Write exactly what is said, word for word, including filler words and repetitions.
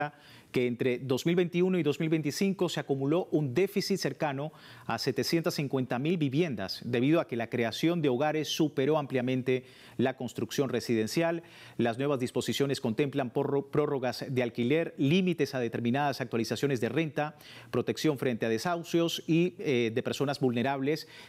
que entre dos mil veintiuno y dos mil veinticinco se acumuló un déficit cercano a setecientas cincuenta mil viviendas debido a que la creación de hogares superó ampliamente la construcción residencial. Las nuevas disposiciones contemplan prórrogas de alquiler, límites a determinadas actualizaciones de renta, protección frente a desahucios y eh, de personas vulnerables,